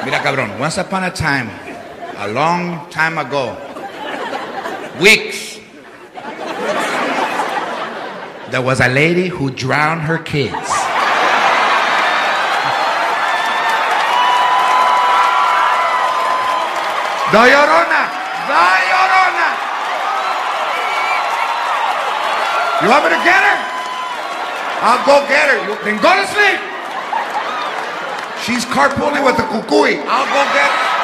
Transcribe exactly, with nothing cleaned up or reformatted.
Mira, cabrón, once upon a time, a long time ago, weeks, there was a lady who drowned her kids. The Llorona, the Llorona. You want me to get her? I'll go get her. You, then go to sleep. She's carpooling with the cucuy. I'll go get her.